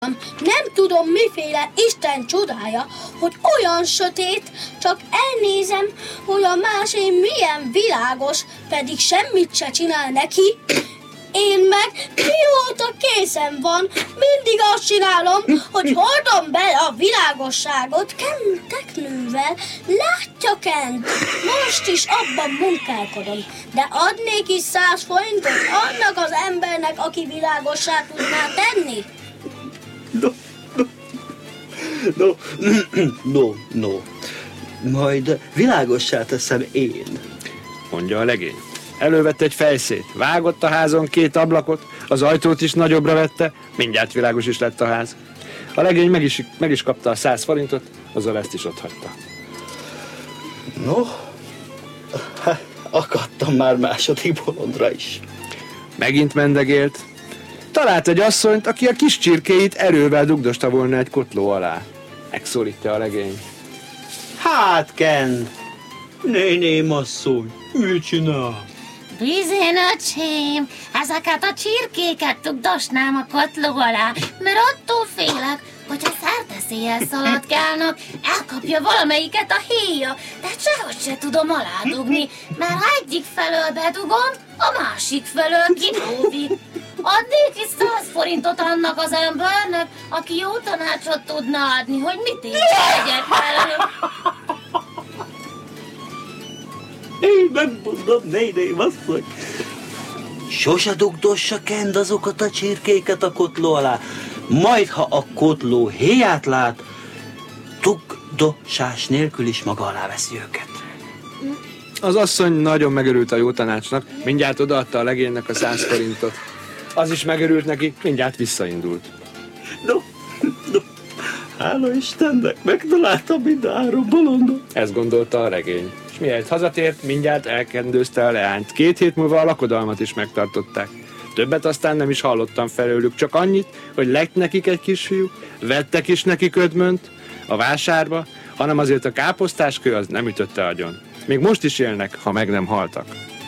Nem tudom, miféle Isten csodája, hogy olyan sötét, csak elnézem, hogy a másé milyen világos, pedig semmit se csinál neki. Én meg mióta készen van, mindig azt csinálom, hogy hordom bele a világosságot Ken teknővel. Látja, Kent, most is abban munkálkodom, de adnék is 100 forintot annak az embernek, aki világossá tudná tenni. No. Majd világossá teszem én, mondja a legény. Elővette egy fejszét, vágott a házon 2 ablakot, az ajtót is nagyobbra vette, mindjárt világos is lett a ház. A legény meg is kapta a 100 forintot, azzal ezt is otthagyta. No, akadtam már második bolondra is. Megint mendegélt. Talált egy asszonyt, aki a kis csirkéit erővel dugdosta volna egy kotló alá. Megszólítja a legény. Hát, Ken, néném asszony, mit csinál? Bizony, öcsém, ezeket a csirkéket dugdosnám a kotló alá, mert attól félek, hogyha szárteszéjjel szaladgálnak, elkapja valamelyiket a héja, de sehogy se tudom aládugni, mert ha egyik felől bedugom, a másik felől kilóvik. Adnék is 100 forintot annak az embernek, aki jó tanácsot tudna adni, hogy mit én tegyek velük. Én megmondom, néném asszony. Sose dugdossa, Kend, azokat a csirkéket a kotló alá. Majd, ha a kotló héját lát, dugdosás nélkül is maga alá veszi őket. Az asszony nagyon megörült a jó tanácsnak, mindjárt odaadta a legénynek a 100 forintot. Az is megörült neki, mindjárt visszaindult. No, hála Istennek, megtaláltam mind a 3 bolondot. Ezt gondolta a legény. És mielőtt hazatért, mindjárt elkendőzte a leányt. 2 hét múlva a lakodalmat is megtartották. Többet aztán nem is hallottam felőlük, csak annyit, hogy lett nekik egy kisfiú, vettek is neki ködmönt a vásárba, hanem azért a káposztáskő az nem ütötte agyon. Még most is élnek, ha meg nem haltak.